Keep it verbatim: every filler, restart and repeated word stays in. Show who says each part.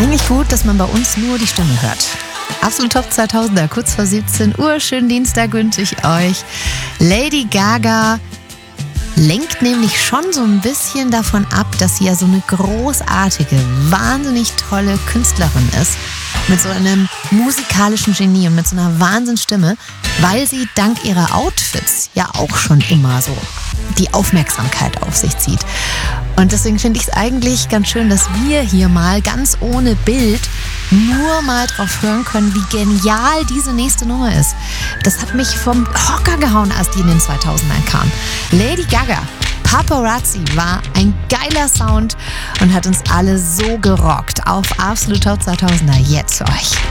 Speaker 1: Eigentlich gut, dass man bei uns nur die Stimme hört. Absolut Top zweitausender, kurz vor siebzehn Uhr. Schönen Dienstag wünsche ich euch. Lady Gaga lenkt nämlich schon so ein bisschen davon ab, dass sie ja so eine großartige, wahnsinnig tolle Künstlerin ist. Mit so einem musikalischen Genie und mit so einer Wahnsinnsstimme, weil sie dank ihrer Outfits ja auch schon immer so die Aufmerksamkeit auf sich zieht. Und deswegen finde ich es eigentlich ganz schön, dass wir hier mal ganz ohne Bild nur mal drauf hören können, wie genial diese nächste Nummer ist. Das hat mich vom Hocker gehauen, als die in den zweitausendern kam. Lady Gaga, Paparazzi war ein geiler Sound und hat uns alle so gerockt. Auf Absolut Top zweitausender jetzt für euch.